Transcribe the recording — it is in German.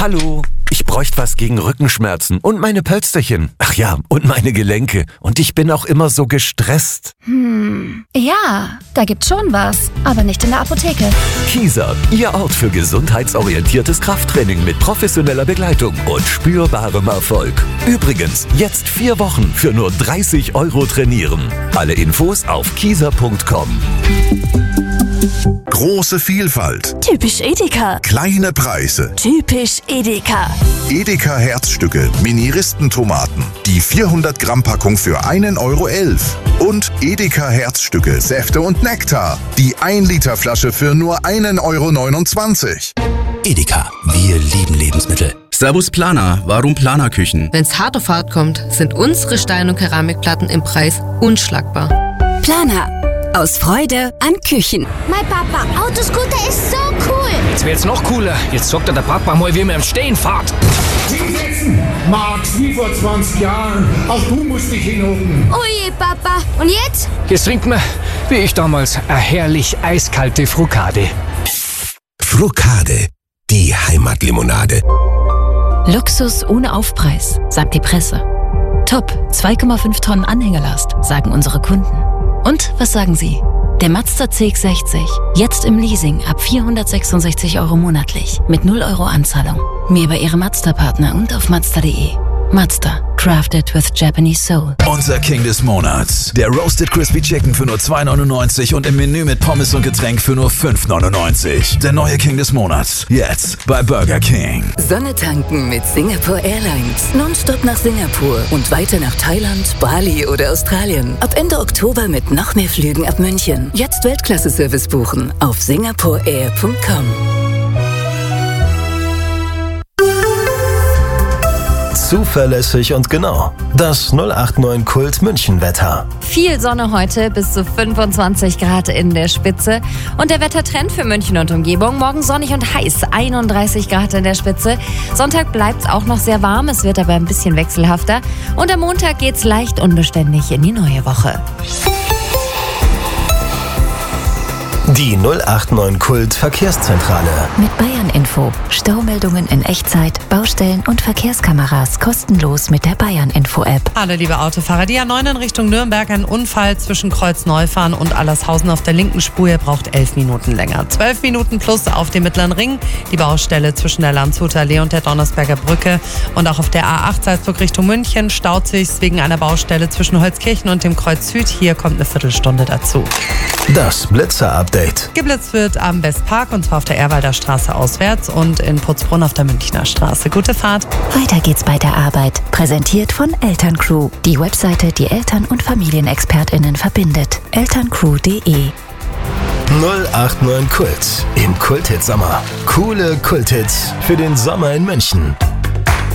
Hallo, ich bräuchte was gegen Rückenschmerzen und meine Pölsterchen. Ach ja, und meine Gelenke. Und ich bin auch immer so gestresst. Ja, da gibt's schon was, aber nicht in der Apotheke. Kieser, Ihr Ort für gesundheitsorientiertes Krafttraining mit professioneller Begleitung und spürbarem Erfolg. Übrigens, jetzt 4 Wochen für nur 30 € trainieren. Alle Infos auf kieser.com. Große Vielfalt. Typisch Edeka. Kleine Preise. Typisch Edeka. Edeka Herzstücke, Mini-Ristentomaten. Die 400 Gramm Packung für 1,11 €. Und Edeka Herzstücke, Säfte und Nektar. Die 1 Liter Flasche für nur 1,29 €. Edeka, wir lieben Lebensmittel. Servus Planer, warum Planerküchen? Wenn's hart auf hart kommt, sind unsere Stein- und Keramikplatten im Preis unschlagbar. Planer. Aus Freude an Küchen. Mein Papa, Autoscooter ist so cool. Jetzt wird's noch cooler. Jetzt sagt der Papa mal, wie man im Stehen fährt. Hinsetzen! Max, wie vor 20 Jahren. Auch du musst dich hinhocken. Oje, Papa. Und jetzt? Jetzt trinkt man, wie ich damals, eine herrlich eiskalte Frucade. Frucade, die Heimatlimonade. Luxus ohne Aufpreis, sagt die Presse. Top, 2,5 Tonnen Anhängerlast, sagen unsere Kunden. Und was sagen Sie? Der Mazda CX-60, jetzt im Leasing ab 466 € monatlich, mit 0 € Anzahlung. Mehr bei Ihrem Mazda-Partner und auf Mazda.de. Mazda, crafted with Japanese soul. Unser King des Monats. Der Roasted Crispy Chicken für nur 2,99 € und im Menü mit Pommes und Getränk für nur 5,99 €. Der neue King des Monats. Jetzt bei Burger King. Sonne tanken mit Singapore Airlines. Nonstop nach Singapur und weiter nach Thailand, Bali oder Australien. Ab Ende Oktober mit noch mehr Flügen ab München. Jetzt Weltklasse-Service buchen auf singaporeair.com. Zuverlässig und genau. Das 089 Kult München-Wetter. Viel Sonne heute, bis zu 25 Grad in der Spitze. Und der Wettertrend für München und Umgebung. Morgen sonnig und heiß, 31 Grad in der Spitze. Sonntag bleibt es auch noch sehr warm, es wird aber ein bisschen wechselhafter. Und am Montag geht's leicht unbeständig in die neue Woche. Die 089 Kult Verkehrszentrale. Mit Bayern Info. Staumeldungen in Echtzeit, Baustellen und Verkehrskameras kostenlos mit der Bayern Info App. Hallo liebe Autofahrer, die A9 in Richtung Nürnberg, ein Unfall zwischen Kreuz-Neufahren und Allershausen auf der linken Spur. Ihr braucht 11 Minuten länger. 12 Minuten plus auf dem Mittleren Ring. Die Baustelle zwischen der Landshuter Allee und der Donnersberger Brücke. Und auch auf der A8 Salzburg Richtung München staut sich's wegen einer Baustelle zwischen Holzkirchen und dem Kreuz Süd. Hier kommt eine Viertelstunde dazu. Das Blitzer-Update. Geblitzt wird am Westpark und zwar auf der Ehrwalder Straße auswärts und in Putzbrunn auf der Münchner Straße. Gute Fahrt. Weiter geht's bei der Arbeit. Präsentiert von Elterncrew. Die Webseite, die Eltern- und FamilienexpertInnen verbindet. elterncrew.de. 089 Kult im Kulthit Sommer. Coole Kulthits für den Sommer in München.